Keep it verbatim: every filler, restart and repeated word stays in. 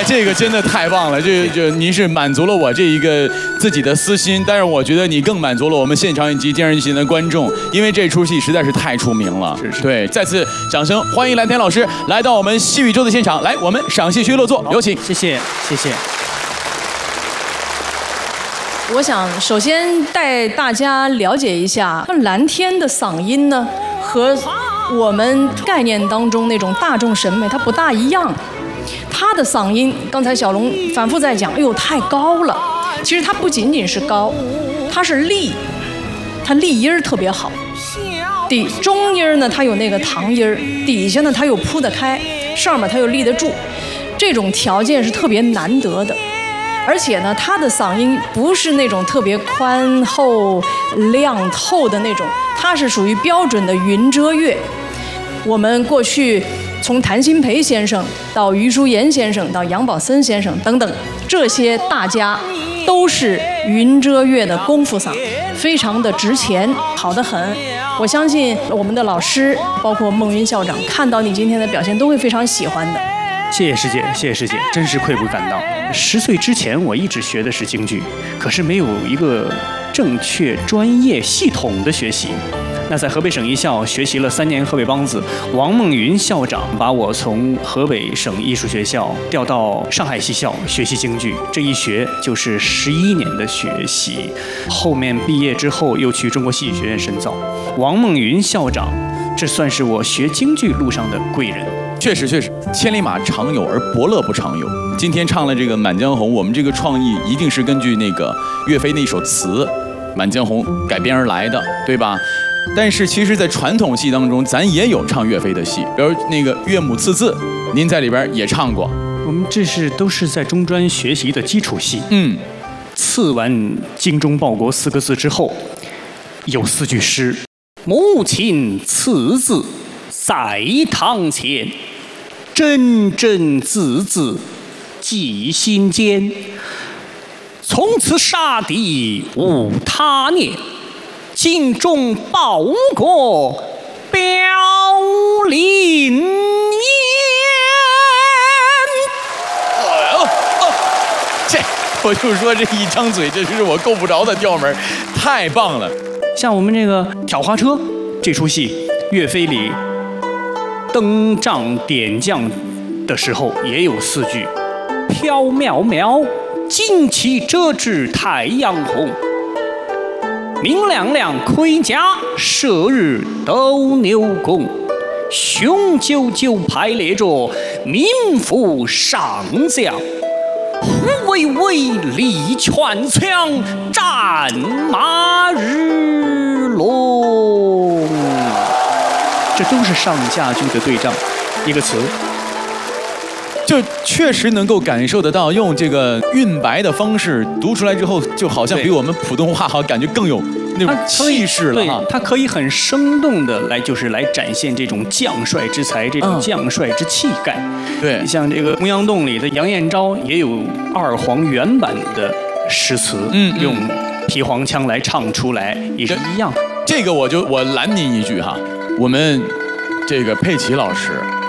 哎，这个真的太棒了，这就您是满足了我这一个自己的私心，但是我觉得你更满足了我们现场以及电视机的观众，因为这出戏实在是太出名了。 是是。 对，再次掌声欢迎蓝天老师来到我们戏宇宙的现场，来，我们赏戏区落座，有请。 谢谢，谢谢。 我想首先带大家了解一下蓝天的嗓音呢，和我们概念当中那种大众审美它不大一样。他的嗓音，刚才小龙反复在讲，哎呦太高了。其实它不仅仅是高，它是立，它立音儿特别好。底中音儿呢，它有那个堂音儿，底下呢它又铺得开，上面它又立得住，这种条件是特别难得的。而且呢，他的嗓音不是那种特别宽厚、亮透的那种，它是属于标准的云遮月。我们过去从谭鑫培先生到余淑妍先生到杨宝森先生等等，这些大家都是云遮月的功夫嗓，非常的值钱，好得很。我相信我们的老师，包括孟云校长，看到你今天的表现，都会非常喜欢的。 谢谢师姐，谢谢师姐，真是愧不敢当。十岁之前，我一直学的是京剧，可是没有一个正确、专业、系统的学习。那在河北省艺校学习了三年河北梆子，王梦云校长把我从河北省艺术学校调到上海戏校学习京剧，这一学就是十一年的学习。后面毕业之后又去中国戏剧学院深造。王梦云校长，这算是我学京剧路上的贵人。 确实，确实，千里马常有，而伯乐不常有。今天唱了这个《满江红》，我们这个创意一定是根据那个岳飞那一首词《满江红》改编而来的，对吧？但是其实，在传统戏当中，咱也有唱岳飞的戏，比如那个《岳母刺字》，您在里边也唱过。 我们这是都是在中专学习的基础戏。 嗯， 刺完“精忠报国”四个字之后，有四句诗：母亲刺字在堂前，真真字字记心间。从此杀敌无他念，精忠报国表林严。 哦哦，这我就说这一张嘴，这是我够不着的调门，太棒了。 像我们这个挑花车这出戏，岳飞里登帐点将的时候也有四句：飘渺渺，旌旗遮至太阳红；明亮亮，盔甲射日斗牛弓；雄赳赳，排列着民妇上将；虎威威，力拳枪，战马日龙。这都是上下句的对仗，一个词。 就确实能够感受得到，用这个韵白的方式读出来之后，就好像比我们普通话好感觉更有那种气势了哈。 它可以很生动的来，就是来展现这种将帅之才，这种将帅之气概。 嗯、对， 像这个《洪阳洞》里的杨彦昭也有二黄原版的诗词， 嗯， 用皮黄腔来唱出来，也是一样。 这个我就我拦您一句哈，我们这个佩奇老师。